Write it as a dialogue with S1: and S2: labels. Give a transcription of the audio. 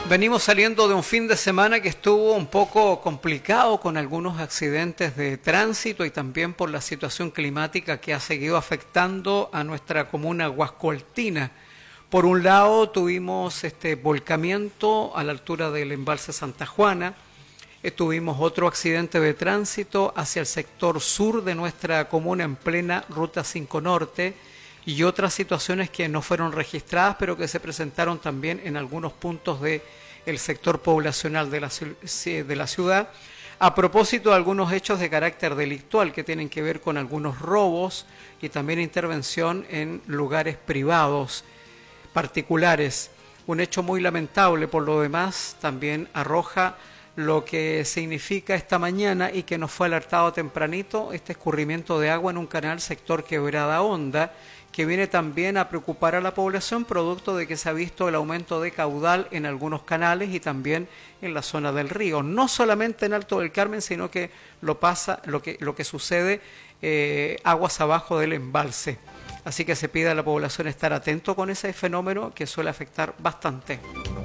S1: Venimos saliendo de un fin de semana que estuvo un poco complicado con algunos accidentes de tránsito y también por la situación climática que ha seguido afectando a nuestra comuna huascoaltina. Por un lado tuvimos este volcamiento a la altura del embalse Santa Juana, tuvimos otro accidente de tránsito hacia el sector sur de nuestra comuna en plena Ruta 5 Norte y otras situaciones que no fueron registradas pero que se presentaron también en algunos puntos del sector poblacional de la ciudad a propósito de algunos hechos de carácter delictual que tienen que ver con algunos robos y también intervención en lugares privados particulares. Un hecho muy lamentable, por lo demás también arroja lo que significa esta mañana y que nos fue alertado tempranito, este escurrimiento de agua en un canal sector Quebrada Honda, que viene también a preocupar a la población producto de que se ha visto el aumento de caudal en algunos canales y también en la zona del río, no solamente en Alto del Carmen, sino que lo que sucede aguas abajo del embalse. Así que se pide a la población estar atento con ese fenómeno que suele afectar bastante.